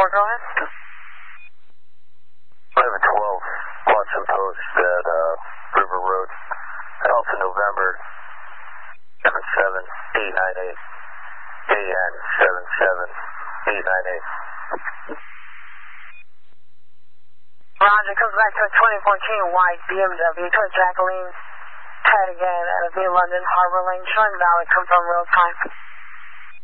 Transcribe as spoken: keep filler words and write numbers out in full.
four, go ahead. eleven twelve, Watson Post at uh, River Road, Alpha November, seven seven eight nine eight, A N seven seven eight nine eight. Roger, comes back to a twenty fourteen white B M W, to a Jacqueline, head again at a London Harbor Lane, showing valid, confirm real time.